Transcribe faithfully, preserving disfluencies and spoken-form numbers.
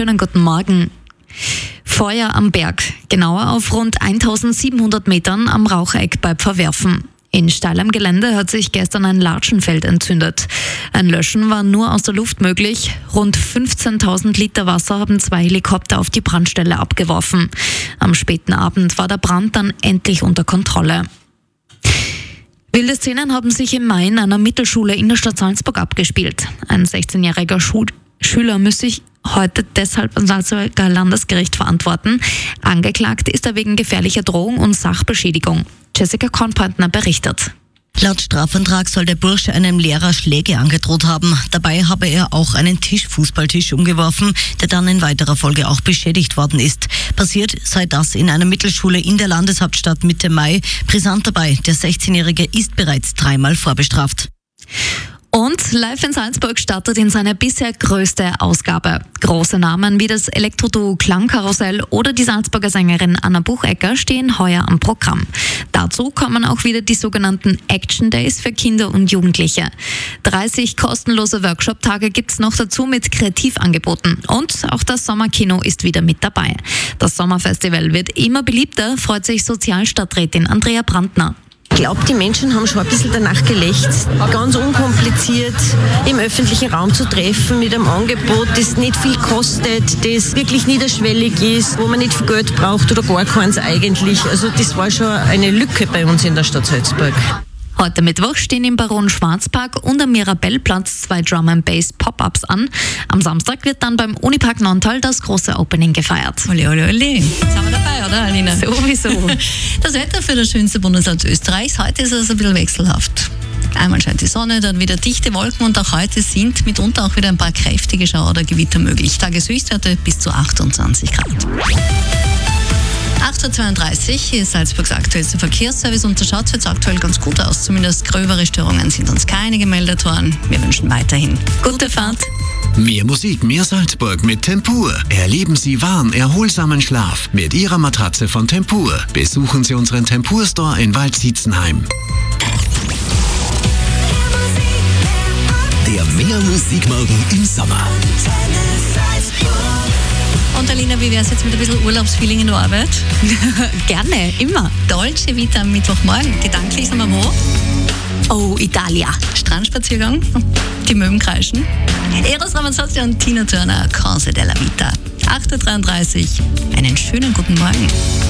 schönen guten Morgen. Feuer am Berg, genauer auf rund eintausendsiebenhundert Metern am Raucheck bei Pfarrwerfen. In steilem Gelände hat sich gestern ein Latschenfeld entzündet. Ein Löschen war nur aus der Luft möglich. Rund fünfzehntausend Liter Wasser haben zwei Helikopter auf die Brandstelle abgeworfen. Am späten Abend war der Brand dann endlich unter Kontrolle. Wilde Szenen haben sich im Mai in einer Mittelschule in der Stadt Salzburg abgespielt. Ein sechzehnjähriger Schul- Schüler muss sich heute deshalb am Salzburger Landesgericht verantworten. Angeklagt ist er wegen gefährlicher Drohung und Sachbeschädigung. Jessica Kornpointner berichtet. Laut Strafantrag soll der Bursche einem Lehrer Schläge angedroht haben. Dabei habe er auch einen Tischfußballtisch umgeworfen, der dann in weiterer Folge auch beschädigt worden ist. Passiert sei das in einer Mittelschule in der Landeshauptstadt Mitte Mai. Brisant dabei, der sechzehnjährige ist bereits dreimal vorbestraft. Und Live in Salzburg startet in seine bisher größte Ausgabe. Große Namen wie das Elektroduo Klangkarussell oder die Salzburger Sängerin Anna Buchecker stehen heuer am Programm. Dazu kommen auch wieder die sogenannten Action Days für Kinder und Jugendliche. dreißig kostenlose Workshop-Tage gibt's noch dazu mit Kreativangeboten. Und auch das Sommerkino ist wieder mit dabei. Das Sommerfestival wird immer beliebter, freut sich Sozialstadträtin Andrea Brandner. Ich glaube, die Menschen haben schon ein bisschen danach gelächzt, ganz unkompliziert im öffentlichen Raum zu treffen mit einem Angebot, das nicht viel kostet, das wirklich niederschwellig ist, wo man nicht viel Geld braucht oder gar keins eigentlich. Also das war schon eine Lücke bei uns in der Stadt Salzburg. Heute Mittwoch stehen im Baron Schwarzpark und am Mirabellplatz zwei Drum and Bass Pop-Ups an. Am Samstag wird dann beim Unipark Nontal das große Opening gefeiert. Ole, ole, ole. Jetzt sind wir dabei, oder, Alina? Sowieso. Das Wetter für das schönste Bundesland Österreichs. Heute ist es ein bisschen wechselhaft. Einmal scheint die Sonne, dann wieder dichte Wolken und auch heute sind mitunter auch wieder ein paar kräftige Schauer oder Gewitter möglich. Tageshöchstwerte bis zu achtundzwanzig Grad. acht Uhr zweiunddreißig ist Salzburgs aktuellster Verkehrsservice und da schaut es jetzt aktuell ganz gut aus. Zumindest gröbere Störungen sind uns keine gemeldet worden. Wir wünschen weiterhin gute Fahrt. Mehr Musik, mehr Salzburg mit Tempur. Erleben Sie warm, erholsamen Schlaf mit Ihrer Matratze von Tempur. Besuchen Sie unseren Tempur-Store in Waldsietzenheim. Der Mehr Musikmorgen im Sommer. Und Alina, wie wäre es jetzt mit ein bisschen Urlaubsfeeling in der Arbeit? Gerne, immer. Dolce Vita am Mittwochmorgen. Gedanklich sind wir wo? Oh, Italia. Strandspaziergang, die Möwen kreischen. Eros Ramazzotti und Tina Turner, Cose della Vita. acht Uhr dreiunddreißig. Einen schönen guten Morgen.